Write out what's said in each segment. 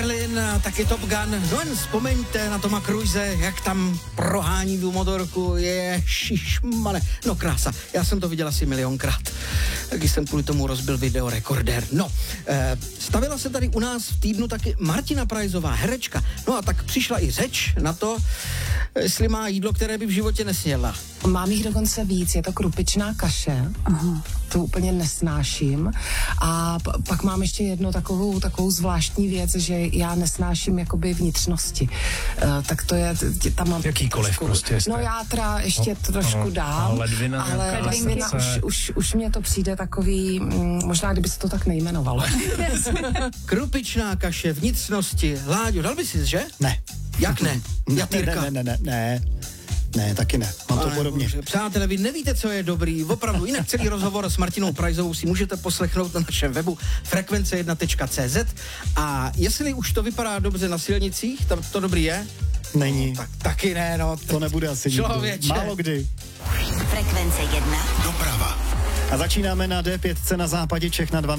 Berlin a taky Top Gun. No jen vzpomeňte na Toma Cruise, jak tam prohání tu motorku. Ježišmane. No krása. Já jsem to viděl asi milionkrát. Když jsem kvůli tomu rozbil videorekordér. No, stavila se tady u nás v týdnu taky Martina Prajzová, herečka. No a tak přišla i řeč na to, jestli má jídlo, které by v životě nesnědla. Mám jich dokonce víc, je to krupičná kaše. Aha. To úplně nesnáším. A pak mám ještě jednu takovou zvláštní věc, že já nesnáším jakoby vnitřnosti. Tak to je, tam mám... Jakýkoliv prostě jste. No já teda ještě trošku dám. Ledvina už mě to přijde takový, možná kdyby se to tak nejmenovalo. Krupičná kaše, vnitřnosti. Láďo, dal by si, že? Ne. Jak ne? Jatýrka. Ne, taky ne. Mám to podobně. Bože. Přátelé, vy nevíte, co je dobrý. Opravdu, jinak celý rozhovor s Martinou Prajzovou si můžete poslechnout na našem webu frekvence1.cz a jestli už to vypadá dobře na silnicích, tam to dobrý je? Není. No, tak taky ne, no. To nebude asi člověče. Málo kdy. Frekvence 1. Doprava. A začínáme na D5 na západě Čech na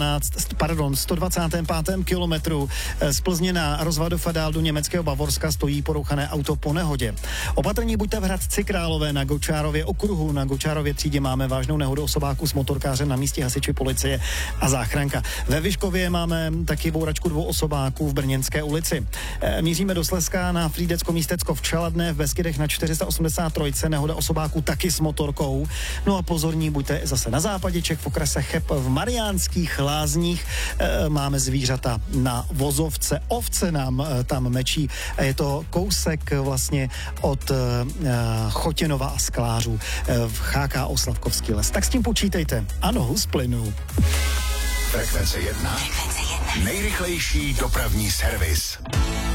125. kilometru. Z Plzně na Rozvadov dál do německého Bavorska stojí porouchané auto po nehodě. Opatrní buďte v Hradci Králové na Gočárově okruhu. Na Gočárově třídě máme vážnou nehodu osobáku s motorkářem, na místě hasiči, policie a záchranka. Ve Vyškově máme taky bouračku 2 osobáků v Brněnské ulici. Míříme do Slezska na Frýdecko-Místecko v Čeladné, v Beskydech na 483. nehoda osobáků taky s motorkou. No a pozorní buďte zase na západě Čech v okrese Cheb v Mariánských Lázních. Máme zvířata na vozovce, ovce nám tam mečí. Je to kousek vlastně od Chotěnova a Sklářů v HK Oslavkovský les. Tak s tím počítejte. Ano, z plynu. Frekvence 1. Nejrychlejší dopravní servis.